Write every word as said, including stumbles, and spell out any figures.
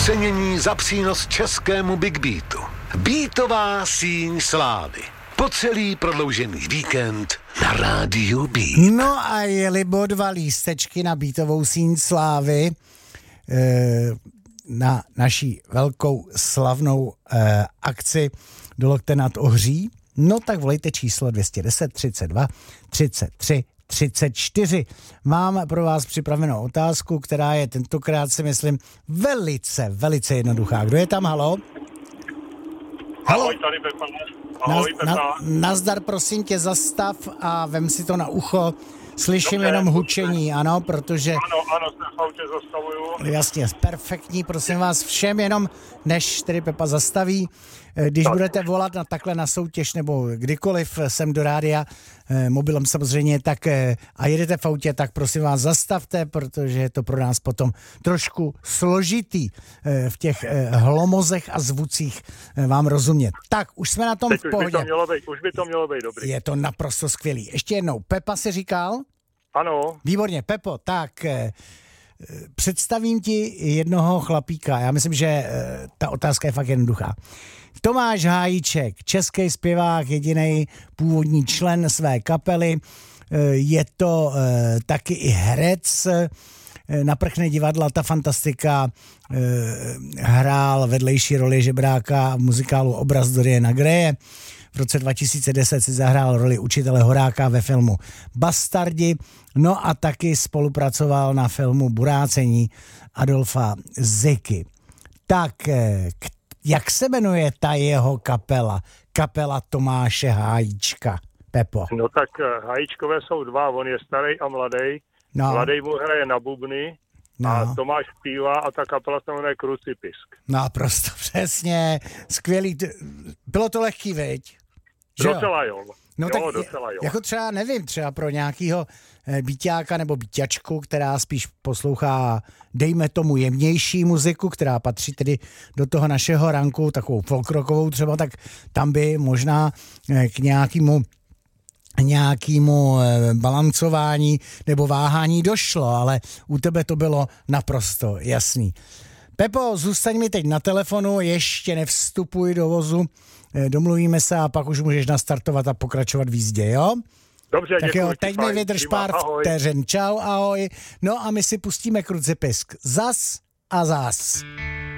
Ocenění za přínos českému Big Beatu. Beatová síň slávy. Po celý prodloužený víkend na rádiu Beat. No a jeli-bo dva lístečky na Beatovou síň slávy e, na naší velkou slavnou e, akci do Lokte nad Ohří, no tak volejte číslo dvě stě deset třicet dva třicet tři třicet čtyři. Mám pro vás připravenou otázku, která je tentokrát, si myslím, velice, velice jednoduchá. Kdo je tam, halo? Halo? Ahoj, tady Pepa. Ahoj, na, Pepa. na, nazdar, prosím tě, zastav a vem si to na ucho. Slyším Dobře, jenom dobře. hučení, ano, protože... Ano, ano, jsem v autě zastavuju. Jasně, perfektní, prosím vás všem, jenom než tedy Pepa zastaví, když Tak. budete volat na takhle na soutěž nebo kdykoliv sem do rádia, eh, mobilem samozřejmě, tak eh, a jedete v autě, tak prosím vás zastavte, protože je to pro nás potom trošku složitý eh, v těch eh, hlomozech a zvucích eh, vám rozumět. Tak, už jsme na tom Teď v už by to pohodě. mělo být, už by to mělo být dobrý. Je to naprosto skvělý. Ještě jednou, Pepa si říkal? Ano, Výborně, Pepo, tak eh, představím ti jednoho chlapíka. Já myslím, že eh, ta otázka je fakt jednoduchá. Tomáš Hájíček, český zpěvák, jediný původní člen své kapely. Eh, je to eh, taky i herec. Eh, na Prchne divadla ta fantastika eh, hrál vedlejší roli žebráka v muzikálu Obraz Doriana Greje. V roce dva tisíce deset si zahrál roli učitele Horáka ve filmu Bastardi, no a taky spolupracoval na filmu Burácení Adolfa Ziky. Tak, k, jak se jmenuje ta jeho kapela? Kapela Tomáše Hájíčka, Pepo. no tak eh, Hajíčkové jsou dva, on je starý a mladý. No, Mladý mu hraje na bubny a no, Tomáš zpívá a ta kapela se jmenuje Krucipisk. no, prostě přesně, skvělý. Bylo to lehký, veď? Že jo? Docela jo. No jo, tak docela jo. jako třeba, nevím, třeba pro nějakýho eh, býťáka nebo býťačku, která spíš poslouchá, dejme tomu, jemnější muziku, která patří tedy do toho našeho ranku, takovou folkrockovou třeba, tak tam by možná eh, k nějakému nějakému eh, balancování nebo váhání došlo, ale u tebe to bylo naprosto jasný. Pepo, zůstaň mi teď na telefonu, ještě nevstupuj do vozu, eh, domluvíme se a pak už můžeš nastartovat a pokračovat v jízdě, jo? Dobře, Tak děkuji. jo, teď mi vydrž pár vteřin. Čau, ahoj. No a my si pustíme Krucipisk. Zas a zas.